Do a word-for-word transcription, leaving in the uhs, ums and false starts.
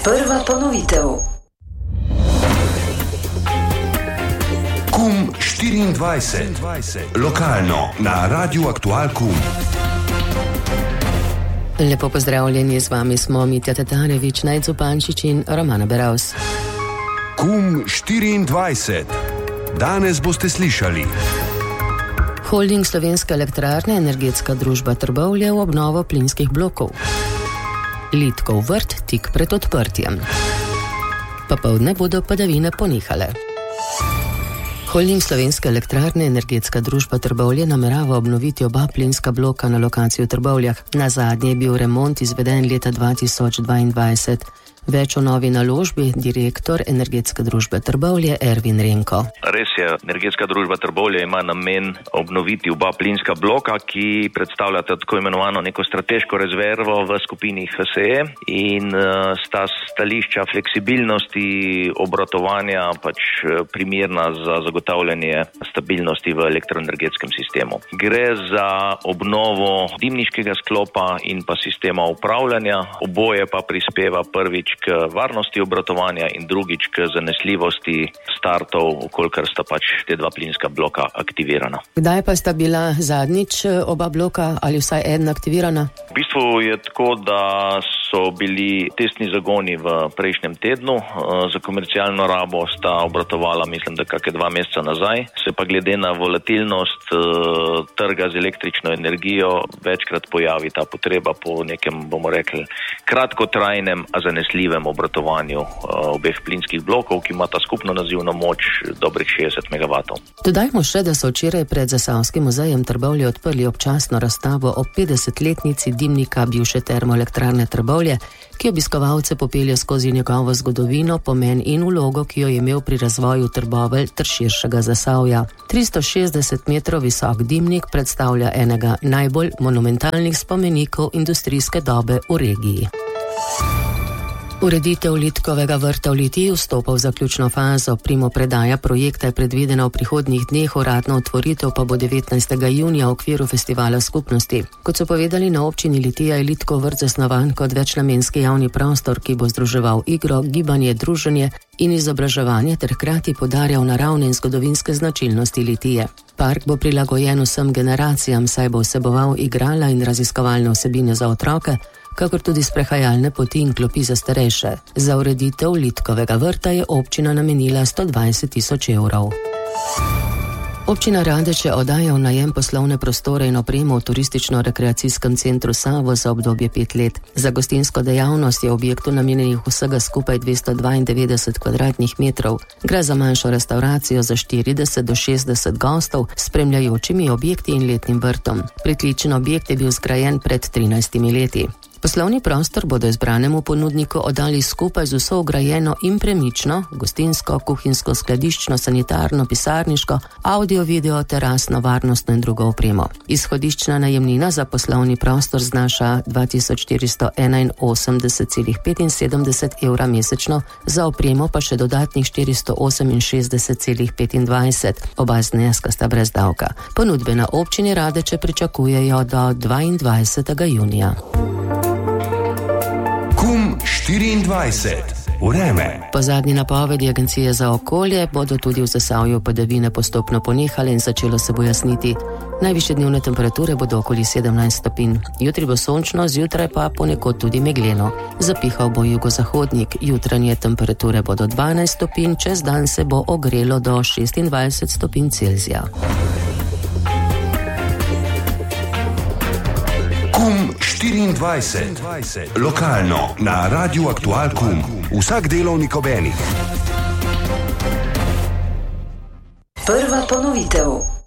Prva ponovitev. Kum štiriindvajset. Lokalno na Radiu Aktual Kum. Lepo pozdravljeni, z vami smo Mitja Tatarević, Nejc Zupančič in Romana Beravs. Kum štiriindvajset. Danes boste slišali. Holding Slovenske elektrarne, energetska družba Trbovlje v obnovo plinskih blokov. Lidkov vrt tik pred odprtjem. Popoldne bodo padavine ponehale. Holding Slovenske elektrarne, energetska družba Trbovlje namerava obnoviti oba plinska bloka na lokaciji v Trbovljah. Na zadnje je bil remont izveden leta dva tisoč dvaindvajset. Več o novi naložbi direktor energetske družbe Trbovlje Ervin Renko. Res je, energetska družba Trbovlje ima namen obnoviti oba plinska bloka, ki predstavljata tako imenovano neko strateško rezervo v skupini H S E in uh, sta stališča fleksibilnosti obratovanja pač primerna za zagotavljanje stabilnosti v elektroenergetskem sistemu. Gre za obnovo dimniškega sklopa in pa sistema upravljanja, oboje pa prispeva prvič k varnosti obratovanja in drugič k zanesljivosti startov, okolikor sta pač te dva plinska bloka aktivirana. Kdaj pa sta bila zadnjič oba bloka ali vsaj eden aktivirana? V bistvu je tako, da so bili testni zagoni v prejšnjem tednu. Za komercialno rabo sta obratovala, mislim, da kakšne dva meseca nazaj. Se pa glede na volatilnost trga z električno energijo večkrat pojavi ta potreba po nekem, bomo rekli, kratkotrajnem, a zanesljivem obratovanju obeh plinskih blokov, ki imata skupno nazivno moč dobrih šestdeset megavatov. Dodajmo še, da so včeraj pred Zasavskim muzejem Trbovlje odprli občasno razstavo o petdesetletnici dimnika bivše termoelektrarne Trbovlje, ki obiskovalce popelje skozi njegovo zgodovino, pomen in vlogo, ki jo je imel pri razvoju Trbovelj ter širšega Zasavja. tristo šestdeset metrov visok dimnik predstavlja enega najbolj monumentalnih spomenikov industrijske dobe v regiji. Ureditev Lidkovega vrta v Litiji vstopa v zaključno fazo. Primopredaja projekta je predvidena v prihodnjih dneh, uradna otvoritev pa bo devetnajstega junija v okviru festivala skupnosti. Kot so povedali na občini Litija, je Lidkov vrt zasnovan kot večnamenski javni prostor, ki bo združeval igro, gibanje, druženje in izobraževanje ter hkrati podarjal naravne in zgodovinske značilnosti Litije. Park bo prilagojen vsem generacijam, saj bo vseboval igrala in raziskovalne vsebine za otroke, kakor tudi sprehajalne poti in klopi za starejše. Za ureditev Lidkovega vrta je občina namenila sto dvajset tisoč evrov. Občina Radeče oddaja v najem poslovne prostore in opremo v turistično-rekreacijskem centru Savo za obdobje pet let. Za gostinsko dejavnost je objektu namenjenih vsega skupaj dvesto dvaindevetdeset kvadratnih metrov. Gre za manjšo restauracijo za štirideset do šestdeset gostov s spremljajočimi objekti in letnim vrtom. Pritličen objekt je bil zgrajen pred trinajstimi leti. Poslovni prostor bodo izbranemu ponudniku oddali skupaj z vso vgrajeno in premično, gostinsko, kuhinjsko, skladiščno, sanitarno, pisarniško, audio, video, terasno, varnostno in drugo opremo. Izhodiščna najemnina za poslovni prostor znaša dva tisoč štiristo enainosemdeset celih petinsedemdeset evra mesečno, za opremo pa še dodatnih štiristo oseminšestdeset celih petindvajset. Oba zneska sta brez davka. Ponudbe na občini Radeče pričakujejo do dvaindvajsetega junija. Kum štiriindvajset. Vreme. Po zadnji napovedi Agencije za okolje bodo tudi v Zasavju padavine postopno ponehale in začelo se bo jasniti. Najvišje dnevne temperature bodo okoli sedemnajst stopinj. Jutri bo sončno, zjutraj pa ponekod tudi megleno. Zapihal bo jugozahodnik, jutranje temperature bodo dvanajst stopinj, čez dan se bo ogrelo do šestindvajset stopinj Celzija. Kum štiriindvajset. Lokalno na Radiu Aktual Kum. Vsak delovnik ob enih. Prva ponovitev.